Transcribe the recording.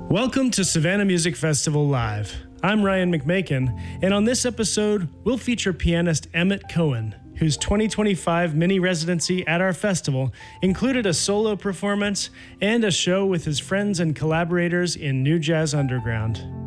Welcome to Savannah Music Festival Live. I'm Ryan McMakin, and on this episode, we'll feature pianist Emmett Cohen, whose 2025 mini residency at our festival included a solo performance and a show with his friends and collaborators in New Jazz Underground.